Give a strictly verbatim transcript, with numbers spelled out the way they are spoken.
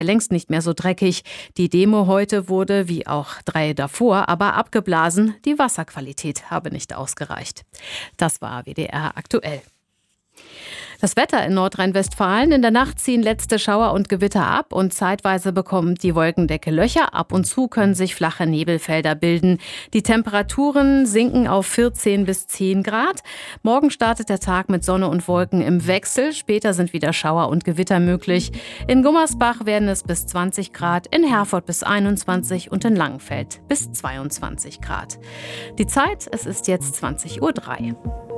längst nicht mehr so dreckig. Die Demo heute wurde, wie auch drei davor, aber abgeblasen. Die Wasserqualität habe nicht ausgereicht. Das war W D R aktuell. Das Wetter in Nordrhein-Westfalen. In der Nacht ziehen letzte Schauer und Gewitter ab und zeitweise bekommt die Wolkendecke Löcher. Ab und zu können sich flache Nebelfelder bilden. Die Temperaturen sinken auf vierzehn bis zehn Grad. Morgen startet der Tag mit Sonne und Wolken im Wechsel. Später sind wieder Schauer und Gewitter möglich. In Gummersbach werden es bis zwanzig Grad, in Herford bis einundzwanzig und in Langenfeld bis zweiundzwanzig Grad. Die Zeit, es ist jetzt zwanzig Uhr drei.